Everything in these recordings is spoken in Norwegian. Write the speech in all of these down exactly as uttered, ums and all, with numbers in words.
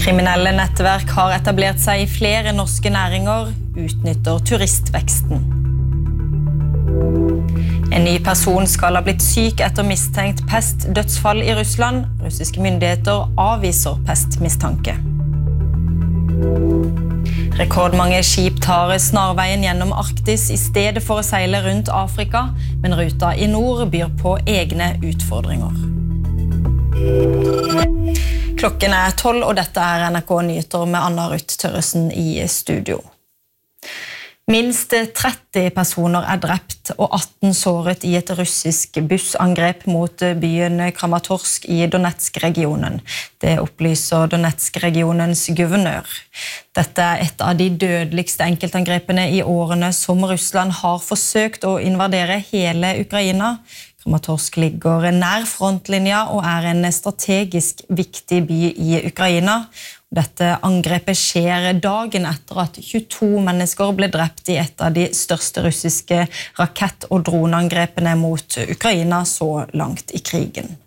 Kriminelle nettverk har etablert seg i flere norske næringer, utnytter turistveksten. En ny person skal ha blitt syk etter mistenkt pestdødsfall i Russland. Russiske myndigheter avviser pestmistanke. Rekordmange skip tar snarveien gjennom Arktis i stedet for å seile rundt Afrika, men ruta i nord byr på egne utfordringer. Klokken er tolv, og dette er N R K Nyheter med Anna Ruth Tørresen i studio. Minst tretti personer er drept og atten såret i et russisk bussangrep mot byen Kramatorsk i Donetsk-regionen. Det opplyser Donetsk-regionens guvernør. Dette er et av de dødeligste enkeltangrepene i årene som Russland har forsøkt å invadere hele Ukraina. Kramatorsk ligger nær frontlinja og er en strategisk viktig by i Ukraina. Dette angrepet skjer dagen etter at tjueto mennesker ble drept i et av de største russiske rakett- og droneangrepene mot Ukraina så langt i krigen.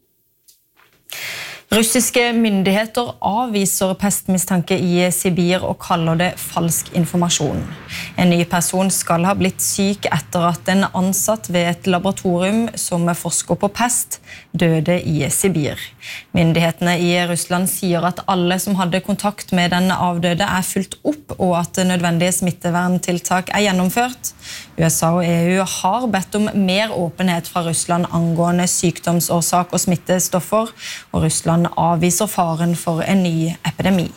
Russiske myndigheter avviser pestmistanke i Sibir og kaller det falsk informasjon. En ny person skal ha blitt syk etter at en ansatt ved et laboratorium som forsker på pest døde i Sibir. Myndighetene i Russland sier at alle som hadde kontakt med den avdøde er fulgt opp, og at nødvendige smitteverntiltak er gjennomført. U S A og E U har bedt om mer åpenhet fra Russland angående sykdomsårsak og smittestoffer, og Russland avviser faren for en ny epidemi.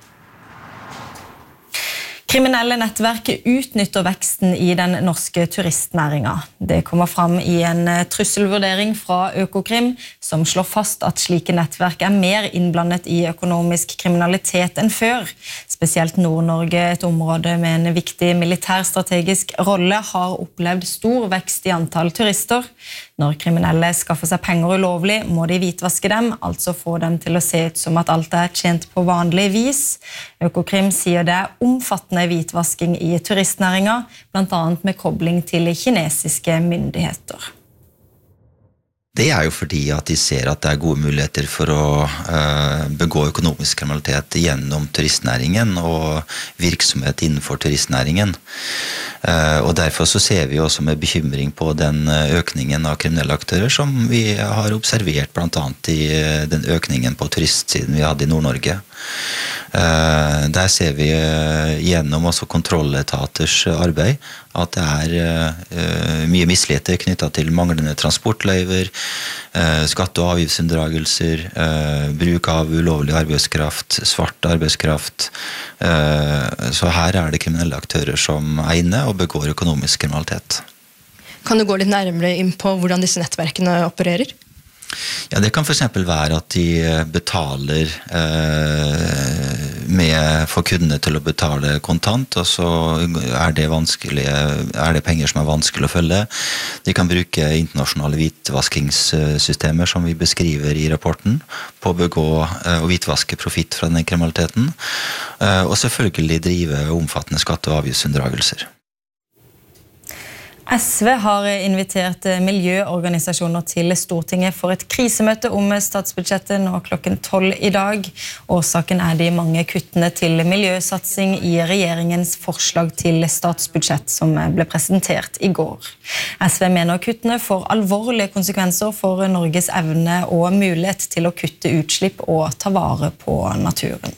Kriminelle nettverk utnytter veksten i den norske turistnæringa. Det kommer fram i en trusselvurdering fra Økokrim, som slår fast at slike nettverk er mer innblandet i økonomisk kriminalitet enn før. Spesielt Nord-Norge, et område med en viktig militærstrategisk rolle, har opplevd stor vekst i antall turister. Når kriminelle skaffer seg penger ulovlig, må de hvitvaske dem, altså få dem til å se ut som at alt er tjent på vanlig vis. Økokrim sier det er omfattende hvitvasking i turistnæringa, blant annet med kobling til kinesiske myndigheter. Det er jo fordi at de ser at det er gode muligheter for å uh, begå økonomisk kriminalitet gjennom turistnæringen og virksomhet innenfor turistnæringen. Uh, og derfor så ser vi også med bekymring på den økningen av kriminelle aktører som vi har observert blant annet i den økningen på turistsiden vi hadde i Nord-Norge. Uh, der ser vi uh, gjennom også kontrolletaters arbeid at det er uh, mye misligheter knyttet til manglende transportløyver, uh, skatte- og avgiftsunndragelser, uh, bruk av ulovlig arbeidskraft, svart arbeidskraft. Uh, så her er det kriminelle aktører som er inne og begår økonomisk kriminalitet. Kan du gå litt nærmere inn på hvordan disse nettverkene opererer? Ja, det kan for eksempel være at de betaler eh, med for kundene til å betale kontant, og så er det, vanskelig, er det penger som er vanskelig å følge. De kan bruke internasjonale hvitvaskingssystemer som vi beskriver i rapporten, på å begå eh, og hvitvaske profitt fra den kriminaliteten, eh, og selvfølgelig drive omfattende skatte- og avgiftsunndragelser. S V har invitert miljøorganisasjoner til Stortinget for et krisemøte om statsbudsjettet nå klokken tolv i dag. Årsaken er de mange kuttene til miljøsatsing i regjeringens forslag til statsbudsjett som ble presentert i går. S V mener kuttene får alvorlige konsekvenser for Norges evne og mulighet til å kutte utslipp og ta vare på naturen.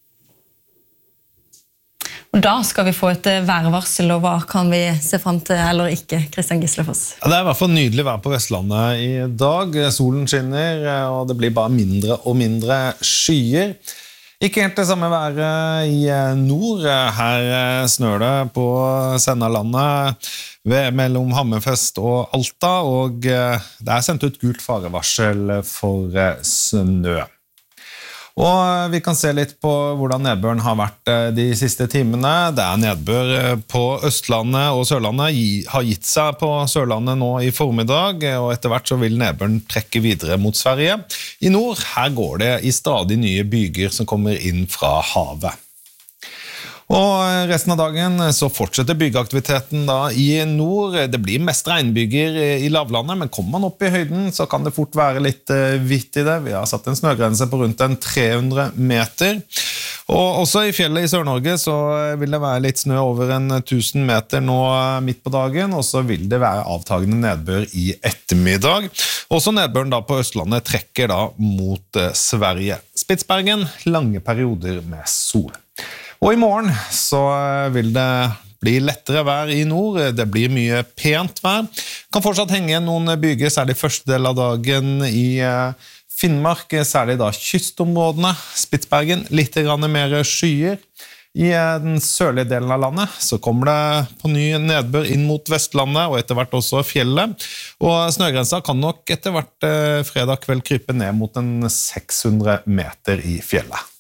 Og da skal vi få et værvarsel, og hva kan vi se frem til eller ikke, Kristian Gislefoss? Ja, det er i hvert fall nydelig vær på Vestlandet i dag. Solen skinner, og det blir bare mindre og mindre skyer. Ikke helt det samme været i nord. Her snør det på Sennalandet mellom Hammerfest og Alta, og det er sendt ut gult farevarsel for snø. Og vi kan se litt på hvordan nedbøren har vært de siste timene. Det er nedbør på Østlandet og Sørlandet, har gitt seg på Sørlandet nå i formiddag, og etter hvert så vil nedbøren trekke videre mot Sverige. I nord, her går det i stadig nye byger som kommer inn fra havet. Og resten av dagen så fortsetter byggeaktiviteten da i nord. Det blir mest regnbyger i lavlandet, men kommer man opp i høyden så kan det fort være litt hvitt i det. Vi har satt en snøgrense på rundt en tre hundre meter. Og også i fjellet i Sør-Norge så vil det være litt snø over en tusen meter nå midt på dagen, og så vil det være avtagende nedbør i ettermiddag. Også nedbøren da på Østlandet trekker da mot Sverige. Spitsbergen, lange perioder med sol. Og i morgen så vil det bli lettere vær i nord, det blir mye pent vær. Kan fortsatt henge noen byger, særlig første del av dagen i Finnmark, særlig da kystområdene. Spitsbergen, litt grann mer skyer. I den sørlige delen av landet så kommer det på ny nedbør inn mot Vestlandet og etter hvert også fjellet. Og snøgrensa kan nok etter hvert fredag kveld krype ned mot en seks hundre meter i fjellet.